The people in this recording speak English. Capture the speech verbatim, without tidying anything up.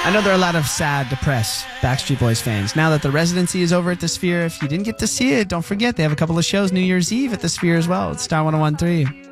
I know there are a lot of sad, depressed Backstreet Boys fans. Now that the residency is over at the Sphere, if you didn't get to see it, don't forget they have a couple of shows New Year's Eve at the Sphere as well. It's Star one oh one point three.